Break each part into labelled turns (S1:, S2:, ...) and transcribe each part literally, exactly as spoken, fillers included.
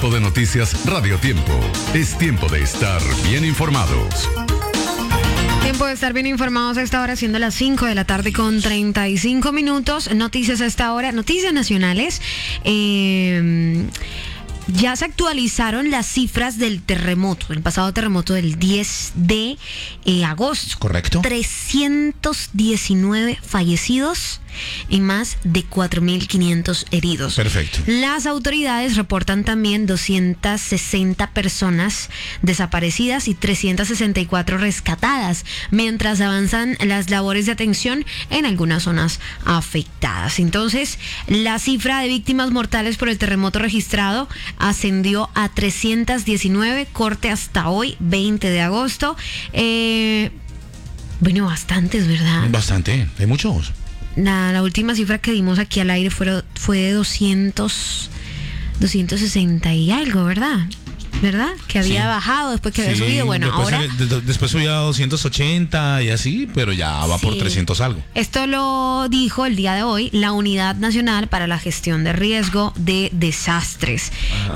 S1: Tiempo de Noticias Radio Tiempo. Es tiempo de estar bien informados.
S2: Tiempo de estar bien informados a esta hora, siendo las cinco de la tarde con treinta y cinco minutos. Noticias a esta hora, noticias nacionales. Eh... Ya se actualizaron las cifras del terremoto, el pasado terremoto del diez de agosto.
S3: Correcto.
S2: trescientos diecinueve fallecidos y más de cuatro mil quinientos heridos.
S3: Perfecto.
S2: Las autoridades reportan también doscientas sesenta personas desaparecidas y trescientas sesenta y cuatro rescatadas, mientras avanzan las labores de atención en algunas zonas afectadas. Entonces, la cifra de víctimas mortales por el terremoto registrado ascendió a trescientos diecinueve, corte hasta hoy, veinte de agosto. Eh, bueno, bastantes, ¿verdad?
S3: Bastante, hay muchos.
S2: La, la última cifra que dimos aquí al aire fue, fue de doscientos, doscientos sesenta y algo, ¿verdad? ¿Verdad? Que había sí. bajado después que había sí, subido. Bueno,
S3: después,
S2: ahora...
S3: de, después subió a doscientos ochenta y así, pero ya va sí. por trescientos algo.
S2: Esto lo dijo el día de hoy la Unidad Nacional para la Gestión de Riesgo de Desastres.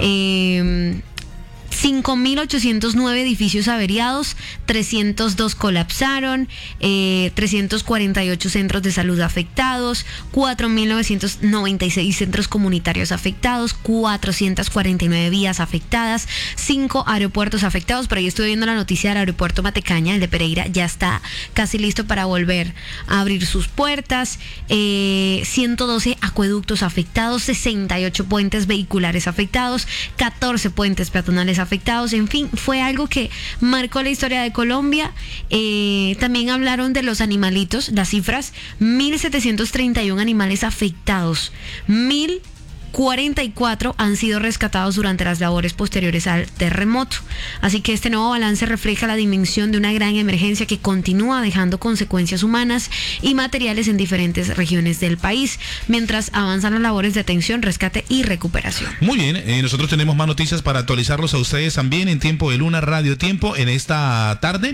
S2: Eh... cinco mil ochocientos nueve edificios averiados, trescientos dos colapsaron, eh, trescientos cuarenta y ocho centros de salud afectados, cuatro mil novecientos noventa y seis centros comunitarios afectados, cuatrocientas cuarenta y nueve vías afectadas, cinco aeropuertos afectados. Por ahí estuve viendo la noticia del aeropuerto Matecaña, el de Pereira, ya está casi listo para volver a abrir sus puertas, eh, ciento doce acueductos afectados, sesenta y ocho puentes vehiculares afectados, catorce puentes peatonales afectados. En fin, fue algo que marcó la historia de Colombia. Eh, también hablaron de los animalitos, las cifras: mil setecientos treinta y uno animales afectados, mil cuarenta y cuatro han sido rescatados durante las labores posteriores al terremoto. Así que este nuevo balance refleja la dimensión de una gran emergencia que continúa dejando consecuencias humanas y materiales en diferentes regiones del país, mientras avanzan las labores de atención, rescate y recuperación.
S3: Muy bien, eh, nosotros tenemos más noticias para actualizarlos a ustedes también en Tiempo de Luna Radio Tiempo en esta tarde.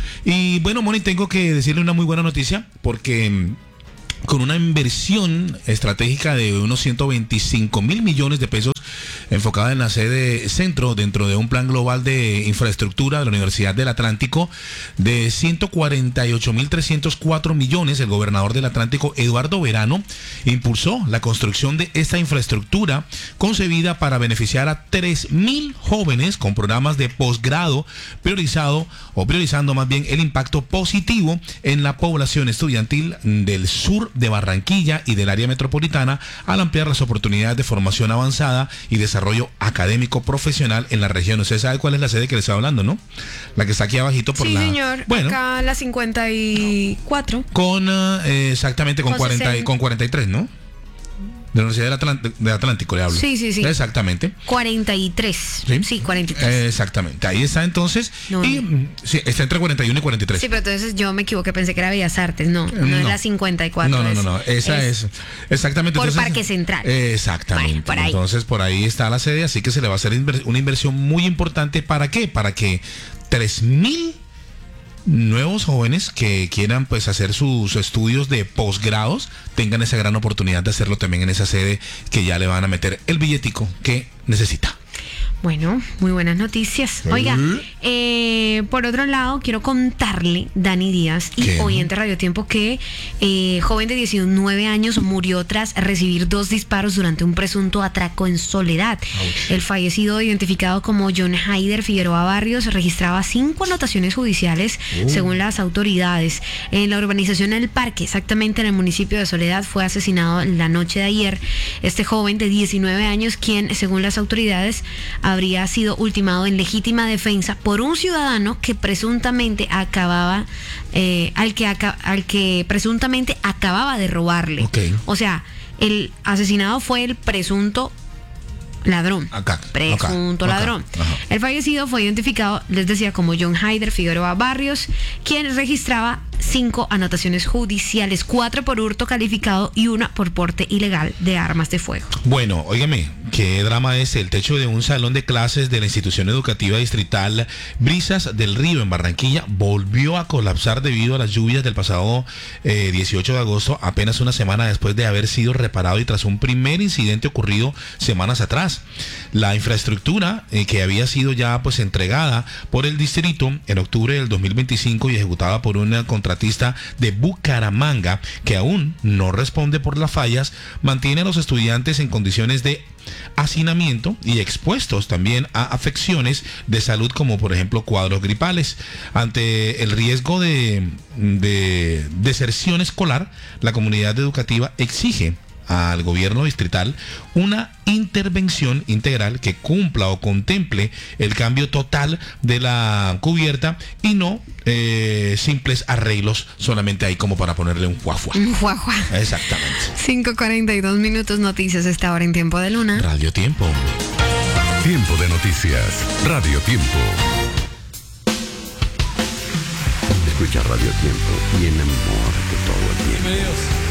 S3: Y bueno, Moni, tengo que decirle una muy buena noticia, porque con una inversión estratégica de unos ciento veinticinco mil millones de pesos enfocada en la sede centro dentro de un plan global de infraestructura de la Universidad del Atlántico de ciento cuarenta y ocho mil trescientos cuatro millones, el gobernador del Atlántico, Eduardo Verano, impulsó la construcción de esta infraestructura concebida para beneficiar a tres mil jóvenes con programas de posgrado priorizado o priorizando más bien el impacto positivo en la población estudiantil del sur de Barranquilla y del área metropolitana, al ampliar las oportunidades de formación avanzada y desarrollo académico profesional en la región. Usted sabe cuál es la sede que le estoy hablando, ¿no? La que está aquí abajito por
S2: sí,
S3: la...
S2: Sí, señor. Bueno, acá la cincuenta y cuatro.
S3: Con, uh, exactamente, con, con cuarenta y, con cuarenta y tres, ¿no? De la Universidad del, Atlant- del Atlántico le hablo.
S2: Sí, sí, sí.
S3: Exactamente.
S2: cuarenta y tres. Sí, sí cuarenta y tres.
S3: Eh, exactamente. Ahí está entonces. No, y no. Sí, está entre cuarenta y uno y cuarenta y tres.
S2: Sí, pero entonces yo me equivoqué, pensé que era Bellas Artes. No, no, no es la cincuenta y cuatro.
S3: No, no, no, no. Esa es, es exactamente.
S2: Por
S3: entonces,
S2: Parque Central.
S3: Eh, exactamente. Bueno, por ahí. Entonces por ahí está la sede, así que se le va a hacer inver- una inversión muy importante. ¿Para qué? Para que tres mil nuevos jóvenes que quieran pues hacer sus estudios de posgrados tengan esa gran oportunidad de hacerlo también en esa sede, que ya le van a meter el billetico que necesita.
S2: Bueno, muy buenas noticias. Oiga, eh, por otro lado, quiero contarle, Dani Díaz y ¿Qué? oyente Radio Tiempo, que eh, joven de diecinueve años murió tras recibir dos disparos durante un presunto atraco en Soledad. Ouch. El fallecido, identificado como John Haider Figueroa Barrios, registraba cinco anotaciones judiciales, uh. según las autoridades. En la urbanización El Parque, exactamente en el municipio de Soledad, fue asesinado la noche de ayer este joven de diecinueve años, quien, según las autoridades, habría sido ultimado en legítima defensa por un ciudadano que presuntamente acababa, eh, al que aca- al que presuntamente acababa de robarle.
S3: Okay.
S2: O sea, el asesinado fue el presunto ladrón.
S3: Acá,
S2: presunto
S3: acá,
S2: ladrón.
S3: Acá,
S2: el fallecido fue identificado, les decía, como John Haider Figueroa Barrios, quien registraba cinco anotaciones judiciales, cuatro por hurto calificado y una por porte ilegal de armas de fuego.
S3: Bueno, óigame, qué drama es el techo de un salón de clases de la institución educativa distrital Brisas del Río en Barranquilla volvió a colapsar debido a las lluvias del pasado eh, dieciocho de agosto, apenas una semana después de haber sido reparado y tras un primer incidente ocurrido semanas atrás. La infraestructura eh, que había sido ya pues entregada por el distrito en octubre del dos mil veinticinco y ejecutada por una contratista de Bucaramanga, que aún no responde por las fallas, mantiene a los estudiantes en condiciones de hacinamiento y expuestos también a afecciones de salud como por ejemplo cuadros gripales. Ante el riesgo de, de deserción escolar, la comunidad educativa exige al gobierno distrital una intervención integral que cumpla o contemple el cambio total de la cubierta y no eh, simples arreglos solamente ahí como para ponerle un guafuá.
S2: Un guafuá.
S3: Exactamente.
S2: cinco cuarenta y dos minutos, noticias a esta hora en Tiempo de Luna.
S3: Radio Tiempo.
S1: Tiempo de noticias. Radio Tiempo.
S4: Escucha Radio Tiempo y enamórate todo el tiempo.